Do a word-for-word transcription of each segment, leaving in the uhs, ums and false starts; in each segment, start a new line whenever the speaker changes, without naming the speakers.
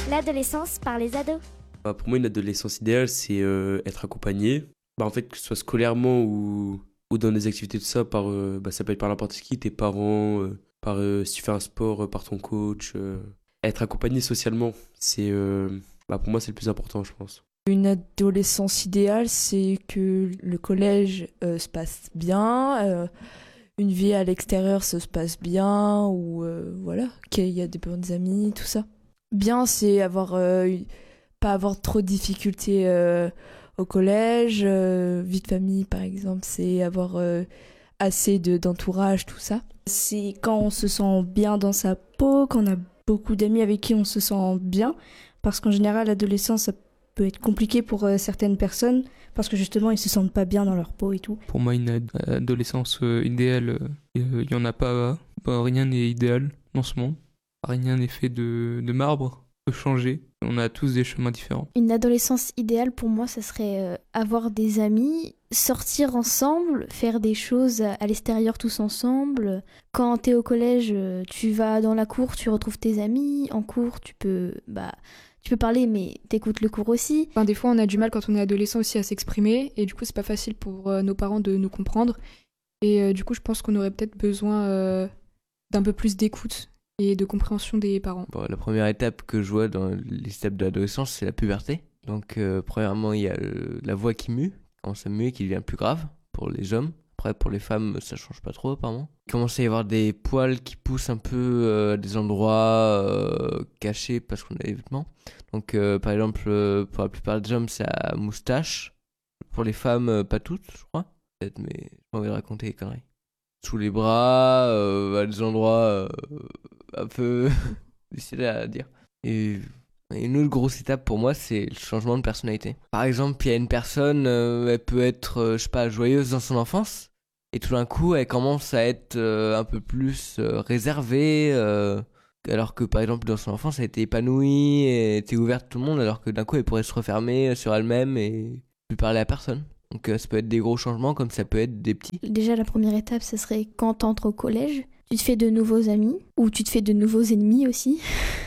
L'adolescence par les ados.
Bah, pour moi, une adolescence idéale, c'est euh, être accompagné. Bah, en fait, que ce soit scolairement ou, ou dans des activités, tout ça, par, euh, bah, ça peut être par n'importe qui, tes parents, euh, par euh, si tu fais un sport, euh, par ton coach. euh. Être accompagné socialement, c'est, euh, bah, pour moi, c'est le plus important, je pense.
Une adolescence idéale, c'est que le collège euh, se passe bien, euh, une vie à l'extérieur ça se passe bien, ou euh, voilà, qu'il y a des bonnes amies, tout ça. Bien, c'est avoir euh, pas avoir trop de difficultés euh, au collège, euh, vie de famille par exemple, c'est avoir euh, assez de, d'entourage, tout ça.
C'est quand on se sent bien dans sa peau, quand on a beaucoup d'amis avec qui on se sent bien, parce qu'en général, l'adolescence, ça peut être compliqué pour euh, certaines personnes, parce que justement, ils se sentent pas bien dans leur peau et tout.
Pour moi, une ad- adolescence euh, idéale, il euh, n'y en a pas. Bah, rien n'est idéal dans ce monde. Rien n'est fait de, de marbre, peut changer. On a tous des chemins différents.
Une adolescence idéale pour moi, ça serait euh, avoir des amis, sortir ensemble, faire des choses à l'extérieur tous ensemble. Quand t'es au collège, euh, tu vas dans la cour, tu retrouves tes amis. En cours, tu peux, bah, tu peux parler, mais t'écoutes le cours aussi.
Enfin, des fois, on a du mal quand on est adolescent aussi à s'exprimer, et du coup, c'est pas facile pour euh, nos parents de nous comprendre. Et euh, du coup, je pense qu'on aurait peut-être besoin euh, d'un peu plus d'écoute et de compréhension des parents.
Bon, la première étape que je vois dans les steps de l'adolescence, c'est la puberté. Donc, euh, premièrement, il y a le- la voix qui mue, qui commence à muer, qui devient plus grave pour les hommes. Après, pour les femmes, ça change pas trop, apparemment. Il commence à y avoir des poils qui poussent un peu euh, à des endroits euh, cachés parce qu'on a des vêtements. Donc, euh, par exemple, euh, pour la plupart des hommes, c'est la moustache. Pour les femmes, euh, pas toutes, je crois. Peut-être, mais j'ai pas envie de raconter des conneries. Sous les bras, euh, à des endroits euh, un peu difficiles à dire. Et une autre grosse étape pour moi, c'est le changement de personnalité. Par exemple, il y a une personne, euh, elle peut être, euh, je sais pas, joyeuse dans son enfance, et tout d'un coup, elle commence à être euh, un peu plus euh, réservée, euh, alors que par exemple, dans son enfance, elle était épanouie, et était ouverte à tout le monde, alors que d'un coup, elle pourrait se refermer sur elle-même et plus parler à personne. Donc euh, ça peut être des gros changements comme ça peut être des petits.
Déjà, la première étape, ce serait quand t'entres au collège. Tu te fais de nouveaux amis, ou tu te fais de nouveaux ennemis aussi.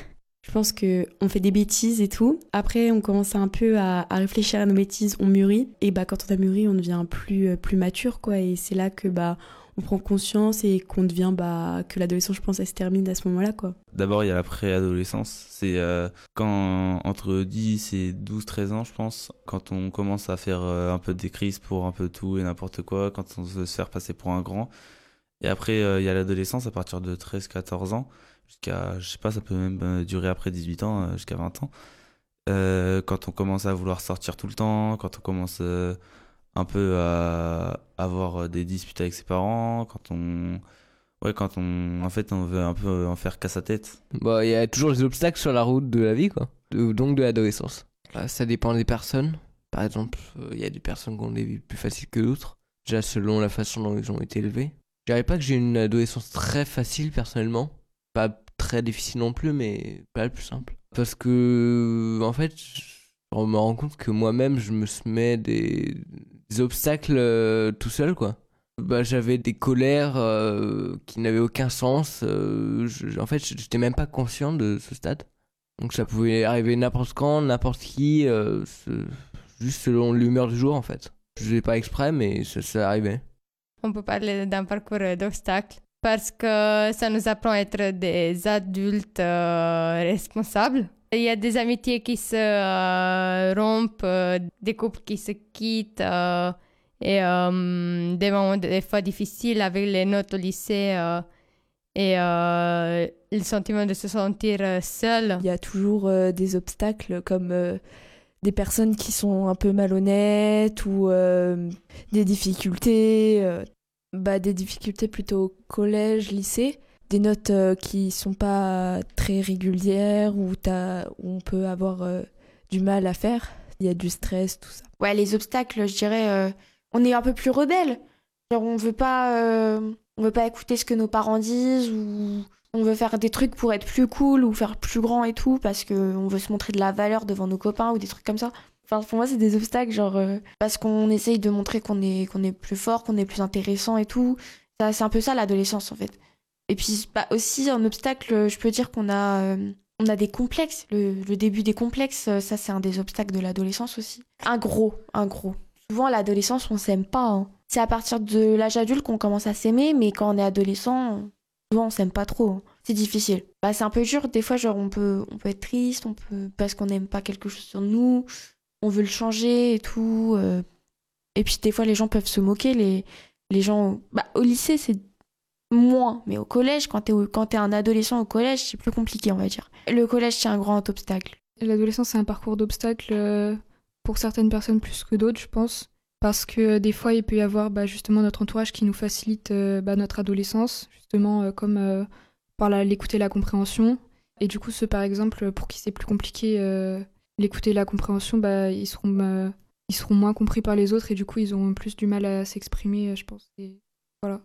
Je pense qu'on fait des bêtises et tout. Après, on commence un peu à, à réfléchir à nos bêtises, on mûrit. Et bah, quand on a mûri, on devient plus, plus mature, quoi. Et c'est là que bah, on prend conscience et qu'on devient, bah, que l'adolescence, je pense, elle se termine à ce moment-là, quoi.
D'abord, il y a la préadolescence. C'est euh, quand, entre dix et douze treize ans, je pense, quand on commence à faire euh, un peu des crises pour un peu tout et n'importe quoi, quand on veut se faire passer pour un grand. Et après, euh, il y a l'adolescence à partir de treize quatorze ans, jusqu'à, je sais pas, ça peut même euh, durer après dix-huit ans, euh, jusqu'à vingt ans. Euh, quand on commence à vouloir sortir tout le temps, quand on commence euh, un peu à avoir des disputes avec ses parents, quand on... Ouais, quand on... En fait, on veut un peu en faire qu'à sa tête.
Bah, il y a toujours des obstacles sur la route de la vie, quoi. De- donc de l'adolescence. Bah, ça dépend des personnes. Par exemple, il y a des personnes qui ont des vies plus faciles que d'autres. Déjà, selon la façon dont ils ont été élevés. Je dirais pas que j'ai une adolescence très facile, personnellement. Pas très difficile non plus, mais pas la plus simple. Parce que, en fait, je me rends compte que moi-même, je me mets des, des obstacles euh, tout seul, quoi. Bah, j'avais des colères euh, qui n'avaient aucun sens. Euh, je- en fait, j'étais même pas conscient de ce stade. Donc ça pouvait arriver n'importe quand, n'importe qui, euh, ce- juste selon l'humeur du jour, en fait. Je faisais pas exprès, mais ça, ça arrivait.
On peut parler d'un parcours d'obstacles parce que ça nous apprend à être des adultes euh, responsables. Il y a des amitiés qui se euh, rompent, euh, des couples qui se quittent euh, et euh, des moments des fois difficiles avec les notes au lycée euh, et euh, le sentiment de se sentir euh, seul.
Il y a toujours euh, des obstacles comme euh, des personnes qui sont un peu malhonnêtes ou euh, des difficultés, euh, bah, des difficultés plutôt au collège, lycée, des notes euh, qui sont pas très régulières ou t'as- où on peut avoir euh, du mal à faire. Il y a du stress, tout ça.
Ouais, les obstacles, je dirais, euh, on est un peu plus rebelle. Genre, on veut pas, euh, on veut pas écouter ce que nos parents disent ou on veut faire des trucs pour être plus cool ou faire plus grand et tout parce qu'on veut se montrer de la valeur devant nos copains ou des trucs comme ça. Enfin, pour moi, c'est des obstacles, genre, euh, parce qu'on essaye de montrer qu'on est, qu'on est plus fort, qu'on est plus intéressant et tout. Ça, c'est un peu ça, l'adolescence, en fait. Et puis, bah, aussi, un obstacle, je peux dire qu'on a, euh, on a des complexes. Le, le début des complexes, ça c'est un des obstacles de l'adolescence aussi. Un gros, un gros. Souvent à l'adolescence, on s'aime pas. Hein. C'est à partir de l'âge adulte qu'on commence à s'aimer, mais quand on est adolescent, souvent on s'aime pas trop. Hein. C'est difficile. Bah, c'est un peu dur. Des fois, genre on peut, on peut être triste, on peut parce qu'on n'aime pas quelque chose sur nous, on veut le changer et tout. Euh... Et puis des fois, les gens peuvent se moquer. Les, les gens, bah, au lycée, c'est moins, mais au collège, quand t'es, au... quand t'es un adolescent au collège, c'est plus compliqué, on va dire. Le collège, c'est un grand obstacle.
L'adolescence, c'est un parcours d'obstacles euh, pour certaines personnes plus que d'autres, je pense. Parce que euh, des fois, il peut y avoir bah, justement notre entourage qui nous facilite euh, bah, notre adolescence, justement euh, comme euh, par la, l'écoute et la compréhension. Et du coup, ceux par exemple, pour qui c'est plus compliqué, euh, l'écoute et la compréhension, bah, ils, seront, euh, ils seront moins compris par les autres et du coup, ils auront plus du mal à s'exprimer, je pense. Et voilà.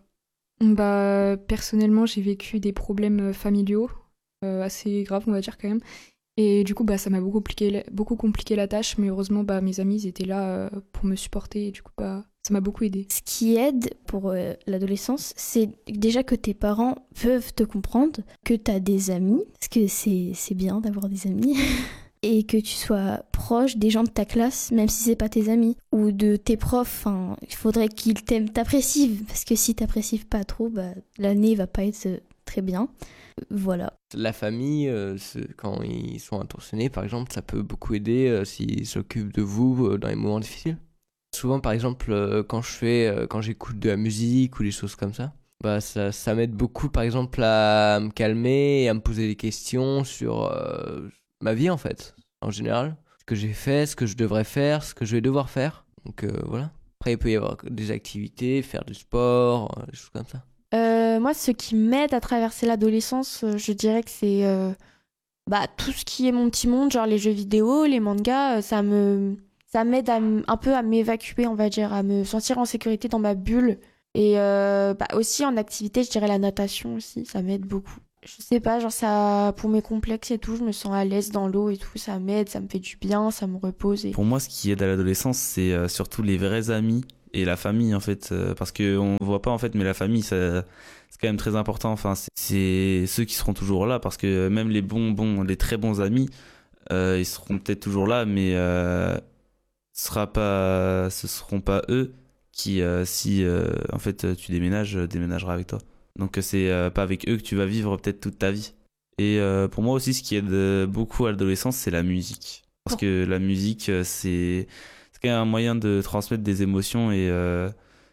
Bah, personnellement, j'ai vécu des problèmes familiaux euh, assez graves, on va dire quand même. Et du coup, bah, ça m'a beaucoup compliqué, beaucoup compliqué la tâche, mais heureusement, bah, mes amis, ils étaient là euh, pour me supporter et du coup, bah, ça m'a beaucoup aidé.
Ce qui aide pour euh, l'adolescence, c'est déjà que tes parents peuvent te comprendre, que tu as des amis, parce que c'est, c'est bien d'avoir des amis, et que tu sois proche des gens de ta classe, même si c'est pas tes amis, ou de tes profs. Enfin, il faudrait qu'ils t'aiment, t'apprécient, parce que si t'apprécies pas trop, bah, l'année va pas être très bien. Voilà.
La famille, euh, quand ils sont intentionnés, par exemple, ça peut beaucoup aider euh, s'ils s'occupent de vous euh, dans les moments difficiles. Souvent, par exemple, euh, quand je fais, euh, quand j'écoute de la musique ou des choses comme ça, bah ça, ça m'aide beaucoup, par exemple, à me calmer et à me poser des questions sur euh, ma vie, en fait, en général. Ce que j'ai fait, ce que je devrais faire, ce que je vais devoir faire. Donc euh, voilà. Après, il peut y avoir des activités, faire du sport, euh, des choses comme ça.
Euh, moi, ce qui m'aide à traverser l'adolescence, euh, je dirais que c'est euh, bah, tout ce qui est mon petit monde, genre les jeux vidéo, les mangas, euh, ça me ça m'aide à m- un peu à m'évacuer, on va dire, à me sentir en sécurité dans ma bulle. Et euh, bah, aussi en activité, je dirais la natation aussi, ça m'aide beaucoup. Je sais pas, genre ça, pour mes complexes et tout, je me sens à l'aise dans l'eau et tout, ça m'aide, ça me fait du bien, ça me repose. Et...
Pour moi, ce qui aide à l'adolescence, c'est euh, surtout les vrais amis et la famille, en fait, euh, parce qu'on voit pas, en fait, mais la famille, ça, c'est quand même très important. Enfin, c'est, c'est ceux qui seront toujours là, parce que même les bons, bons, les très bons amis, euh, ils seront peut-être toujours là, mais euh, ce sera pas, ce seront pas eux qui, euh, si euh, en fait tu déménages, déménagera avec toi. Donc c'est euh, pas avec eux que tu vas vivre peut-être toute ta vie. Et euh, pour moi aussi, ce qui aide beaucoup à l'adolescence, c'est la musique, parce que la musique, c'est c'est quand même un moyen de transmettre des émotions et euh,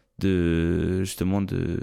de justement de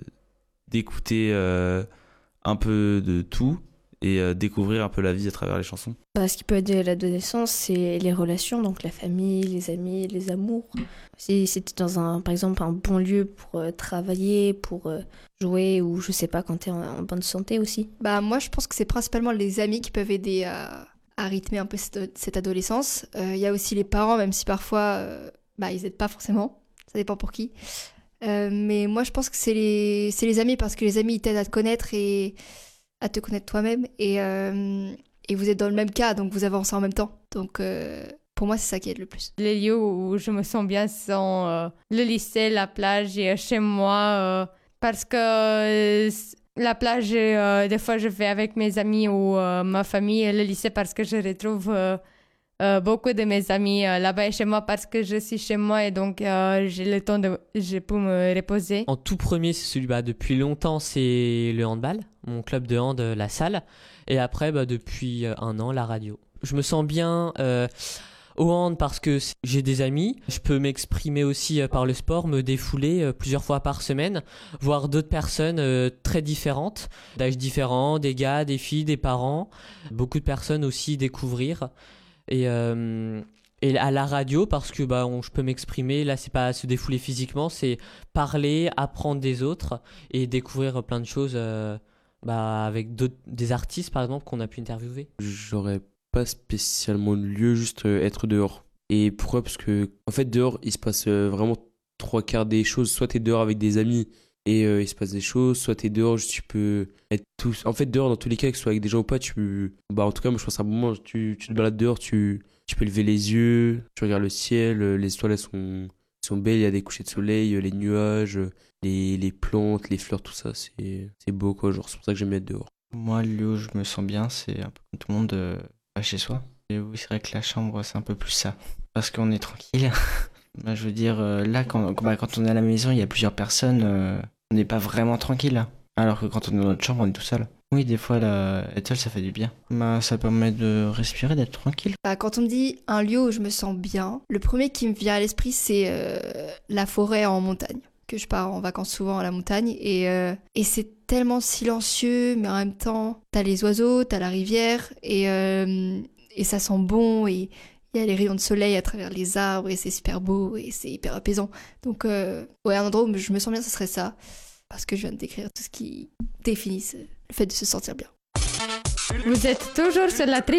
d'écouter euh, un peu de tout et euh, découvrir un peu la vie à travers les chansons.
Bah, ce qui peut aider à l'adolescence, c'est les relations, donc la famille, les amis, les amours. Si c'était dans un, par exemple, un bon lieu pour euh, travailler, pour euh, jouer, ou je sais pas, quand t'es en, en bonne santé aussi.
Bah moi, je pense que c'est principalement les amis qui peuvent aider à, à rythmer un peu cette, cette adolescence. Il euh, y a aussi les parents, même si parfois, euh, bah ils aident pas forcément. Ça dépend pour qui. Euh, mais moi, je pense que c'est les, c'est les amis, parce que les amis, ils t'aident à te connaître et à te connaître toi-même. Et, euh, et vous êtes dans le même cas, donc vous avancez en même temps. Donc euh, pour moi, c'est ça qui aide le plus.
Les lieux où je me sens bien sont euh, le lycée, la plage et chez moi. Euh, parce que euh, la plage, euh, des fois, je vais avec mes amis ou euh, ma famille. Et le lycée, parce que je retrouve euh, euh, beaucoup de mes amis euh, là-bas, et chez moi, parce que je suis chez moi et donc euh, j'ai le temps de je peux me reposer.
En tout premier, c'est celui bah, depuis longtemps, c'est le handball, mon club de hand, la salle. Et après, bah, depuis un an, la radio. Je me sens bien euh, au hand parce que j'ai des amis. Je peux m'exprimer aussi euh, par le sport, me défouler euh, plusieurs fois par semaine, voir d'autres personnes euh, très différentes, d'âges différents, des gars, des filles, des parents. Beaucoup de personnes aussi découvrir. Et, euh, et à la radio, parce que bah, on, je peux m'exprimer, là c'est pas se défouler physiquement, c'est parler, apprendre des autres et découvrir plein de choses euh, bah, avec d'autres, des artistes par exemple qu'on a pu interviewer.
J'aurais pas spécialement de lieu, juste euh, être dehors. Et pourquoi ? Parce que en fait dehors il se passe euh, vraiment trois quarts des choses. Soit t'es dehors avec des amis et euh, il se passe des choses, soit t'es dehors, juste, tu peux être tout... En fait dehors dans tous les cas, que ce soit avec des gens ou pas, tu... Bah en tout cas moi je pense à un moment, tu, tu te balades dehors, tu... tu peux lever les yeux, tu regardes le ciel, les étoiles elles sont, sont belles, il y a des couchers de soleil, les nuages, les, les plantes, les fleurs, tout ça, c'est, c'est beau quoi, genre c'est pour ça que j'aime être dehors.
Moi, le lieu où je me sens bien, c'est un peu comme tout le monde, euh, pas chez soi. Et oui, c'est vrai que la chambre, c'est un peu plus ça. Parce qu'on est tranquille. Bah, je veux dire, euh, là, quand, bah, quand on est à la maison, il y a plusieurs personnes, euh, on n'est pas vraiment tranquille. Là. Alors que quand on est dans notre chambre, on est tout seul. Oui, des fois, là, être seul, ça fait du bien. Bah, ça permet de respirer, d'être tranquille.
Bah, quand on me dit un lieu où je me sens bien, le premier qui me vient à l'esprit, c'est euh, la forêt en montagne. Que je pars en vacances souvent à la montagne. Et, euh, et c'est tellement silencieux, mais en même temps, t'as les oiseaux, t'as la rivière, et, euh, et ça sent bon, et il y a les rayons de soleil à travers les arbres, et c'est super beau, et c'est hyper apaisant. Donc, euh, ouais, un endroit où je me sens bien, ce serait ça. Parce que je viens de décrire tout ce qui définit le fait de se sentir bien.
Vous êtes toujours sur la tribu